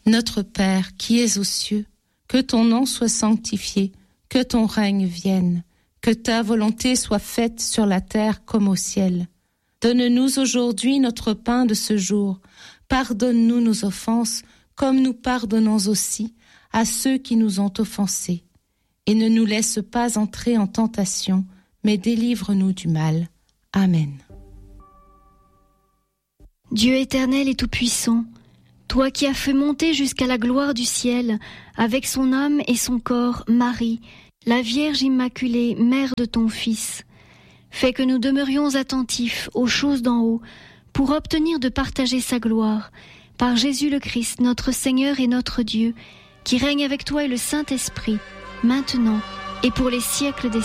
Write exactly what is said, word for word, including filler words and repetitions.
Notre Père qui es aux cieux, que ton nom soit sanctifié, que ton règne vienne, que ta volonté soit faite sur la terre comme au ciel. Donne-nous aujourd'hui notre pain de ce jour. Pardonne-nous nos offenses, comme nous pardonnons aussi à ceux qui nous ont offensés. Et ne nous laisse pas entrer en tentation, mais délivre-nous du mal. Amen. Dieu éternel et tout-puissant, toi qui as fait monter jusqu'à la gloire du ciel, avec son âme et son corps, Marie, la Vierge Immaculée, mère de ton Fils, fais que nous demeurions attentifs aux choses d'en haut, pour obtenir de partager sa gloire, par Jésus le Christ, notre Seigneur et notre Dieu, qui règne avec toi et le Saint-Esprit, maintenant et pour les siècles des